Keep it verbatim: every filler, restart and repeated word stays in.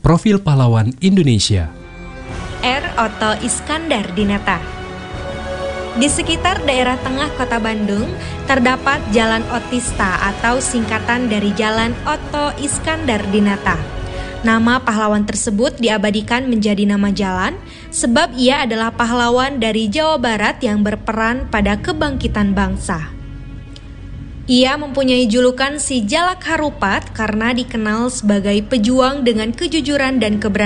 Profil Pahlawan Indonesia. R. Otto Iskandar Dinata. Di sekitar daerah tengah kota Bandung, terdapat Jalan Otista atau singkatan dari Jalan Otto Iskandar Dinata. Nama pahlawan tersebut diabadikan menjadi nama jalan sebab ia adalah pahlawan dari Jawa Barat yang berperan pada kebangkitan bangsa. Ia mempunyai julukan si Jalak Harupat karena dikenal sebagai pejuang dengan kejujuran dan keberanian.